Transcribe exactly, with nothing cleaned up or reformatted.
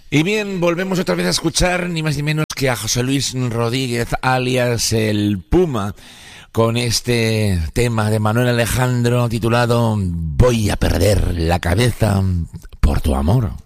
Y bien, volvemos otra vez a escuchar ni más ni menos que a José Luis Rodríguez, alias el Puma, con este tema de Manuel Alejandro titulado Voy a perder la cabeza por tu amor.